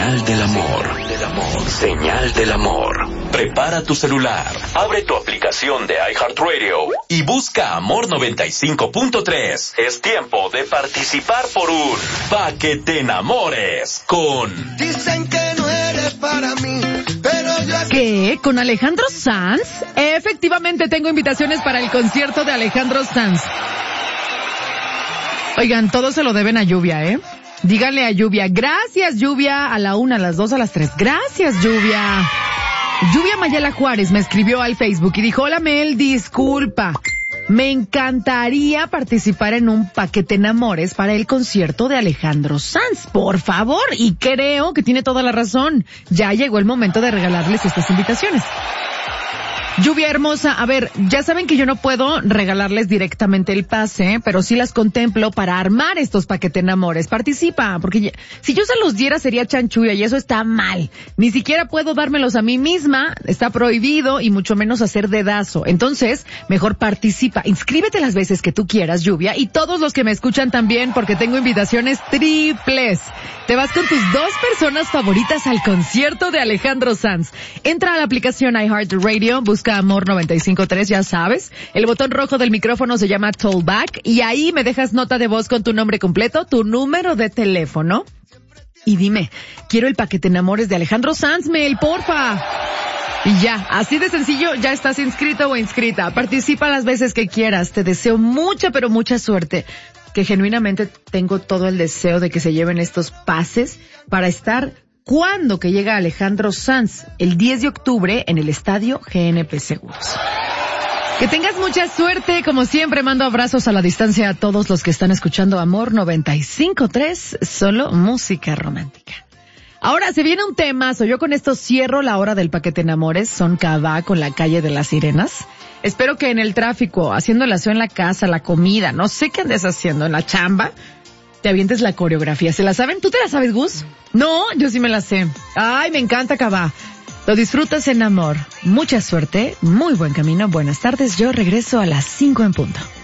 Señal del amor. Señal del amor. Prepara tu celular, abre tu aplicación de iHeartRadio y busca Amor 95.3. Es tiempo de participar por un Pa' que te enamores con... Dicen que no eres para mí, pero yo... ¿Qué? ¿Con Alejandro Sanz? Efectivamente tengo invitaciones para el concierto de Alejandro Sanz. Oigan, todo se lo deben a Lluvia, ¿eh? Díganle a Lluvia, gracias Lluvia, a la 1, a las 2, a las 3. Gracias Lluvia. Lluvia Mayela Juárez me escribió al Facebook y dijo, hola Mel, disculpa. Me encantaría participar en un Pa' que te enamores para el concierto de Alejandro Sanz, por favor. Y creo que tiene toda la razón. Ya llegó el momento de regalarles estas invitaciones. Lluvia hermosa, a ver, ya saben que yo no puedo regalarles directamente el pase, pero sí las contemplo para armar estos Pa' que te enamores. Participa, porque si yo se los diera sería chanchulla y eso está mal. Ni siquiera puedo dármelos a mí misma, está prohibido y mucho menos hacer dedazo. Entonces, mejor participa, inscríbete las veces que tú quieras, Lluvia, y todos los que me escuchan también, porque tengo invitaciones triples. Te vas con tus 2 personas favoritas al concierto de Alejandro Sanz. Entra a la aplicación iHeartRadio, busca Amor 95.3, ya sabes. El botón rojo del micrófono se llama Tollback y ahí me dejas nota de voz con tu nombre completo, tu número de teléfono y dime, quiero el Pa' que te enamores de Alejandro Sanz, Mel, porfa. Y ya, así de sencillo, ya estás inscrito o inscrita. Participa las veces que quieras. Te deseo mucha, pero mucha suerte. Que genuinamente tengo todo el deseo de que se lleven estos pases para estar cuando que llega Alejandro Sanz, el 10 de octubre en el Estadio GNP Seguros. Que tengas mucha suerte, como siempre mando abrazos a la distancia a todos los que están escuchando Amor 95.3, solo música romántica. Ahora se viene un temazo, yo con esto cierro la hora del Pa' que te enamores, Son Cabá con La Calle de las Sirenas. Espero que en el tráfico, haciendo el aseo en la casa, la comida, no sé qué andes haciendo, en la chamba, te avientes la coreografía. ¿Se la saben? ¿Tú te la sabes, Gus? No, yo sí me la sé. Ay, me encanta Cabá. Lo disfrutas en amor. Mucha suerte, muy buen camino. Buenas tardes, yo regreso a las 5 en punto.